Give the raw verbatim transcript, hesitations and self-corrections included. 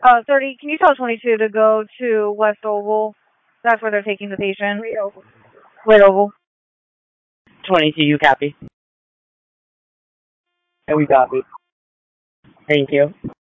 Uh, thirty, can you tell twenty-two to go to West Oval? That's where they're taking the patient. Wait, Oval. Wait, Oval. twenty-two, you copy? And we copy. Thank you.